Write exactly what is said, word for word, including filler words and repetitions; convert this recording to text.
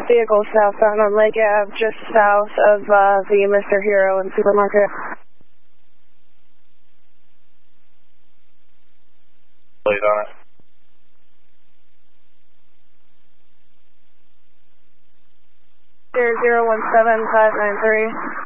vehicle southbound on Lake Ave, just south of uh, the Mister Hero and Supermarket. Plate on it. zero zero one seven five nine three.